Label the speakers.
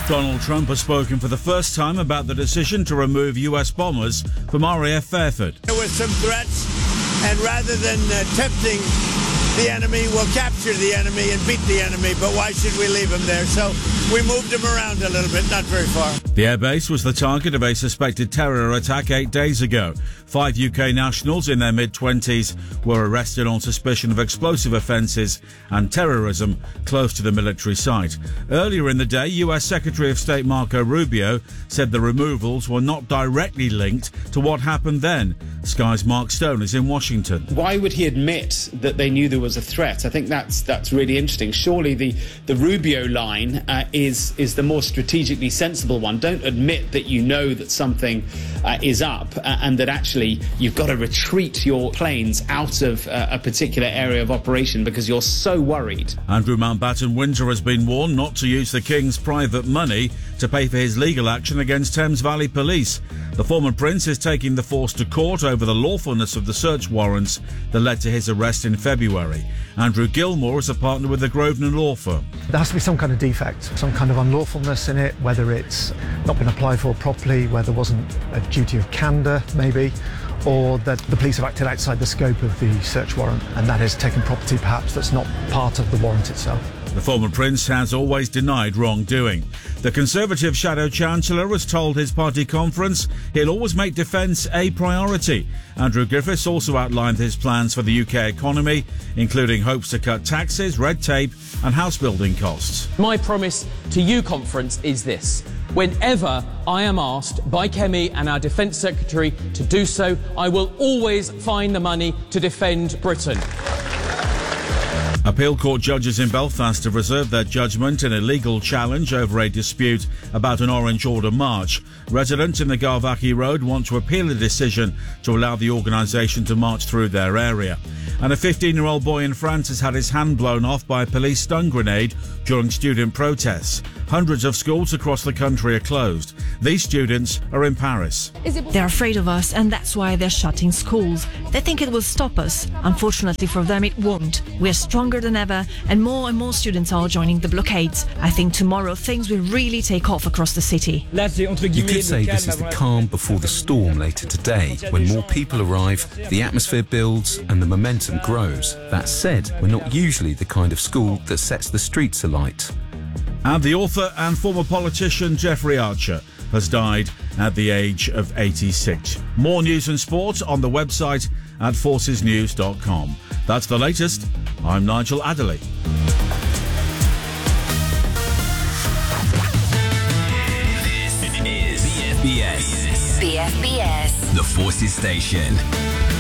Speaker 1: Donald Trump has spoken for the first time about the decision to remove US bombers from RAF Fairford.
Speaker 2: There were some threats, and rather than tempting the enemy, we'll capture the enemy and beat the enemy, but why should we leave them there? So we moved them around a little bit, not very far.
Speaker 1: The airbase was the target of a suspected terror attack 8 days ago. 5 UK nationals in their mid-20s were arrested on suspicion of explosive offences and terrorism close to the military site. Earlier in the day, US Secretary of State Marco Rubio said the removals were not directly linked to what happened then. Sky's Mark Stone is in Washington.
Speaker 3: Why would he admit that they knew there was a threat? I think that's really interesting. Surely the Rubio line is the more strategically sensible one. Don't admit that you know that something is up and that actually you've got to retreat your planes out of a particular area of operation because you're so worried.
Speaker 1: Andrew Mountbatten Windsor has been warned not to use the King's private money to pay for his legal action against Thames Valley Police. The former Prince is taking the force to court over the lawfulness of the search warrants that led to his arrest in February. Andrew Gilmore is a partner with the Grosvenor law firm.
Speaker 4: There has to be some kind of defect, some kind of unlawfulness in it, whether it's not been applied for properly, whether there wasn't a duty of candour, maybe, or that the police have acted outside the scope of the search warrant, and that is taking property perhaps that's not part of the warrant itself.
Speaker 1: The former Prince has always denied wrongdoing. The Conservative Shadow Chancellor has told his party conference he'll always make defence a priority. Andrew Griffiths also outlined his plans for the UK economy, including hopes to cut taxes, red tape and house building costs.
Speaker 5: My promise to you, conference, is this. Whenever I am asked by Kemi and our Defence Secretary to do so, I will always find the money to defend Britain.
Speaker 1: Appeal court judges in Belfast have reserved their judgment in a legal challenge over a dispute about an Orange Order march. Residents in the Garvaghy Road want to appeal a decision to allow the organisation to march through their area. And a 15-year-old boy in France has had his hand blown off by a police stun grenade during student protests. Hundreds of schools across the country are closed. These students are in Paris.
Speaker 6: They're afraid of us, and that's why they're shutting schools. They think it will stop us. Unfortunately for them, it won't. We're stronger than ever, and more students are joining the blockades. I think tomorrow things will really take off across the city.
Speaker 7: You could say this is the calm before the storm later today. When more people arrive, the atmosphere builds and the momentum grows. That said, we're not usually the kind of school that sets the streets alight.
Speaker 1: And the author and former politician Jeffrey Archer has died at the age of 86. More news and sport on the website at forcesnews.com. That's the latest. I'm Nigel Adderley.
Speaker 8: This is BFBS.
Speaker 9: BFBS.
Speaker 8: The Forces Station.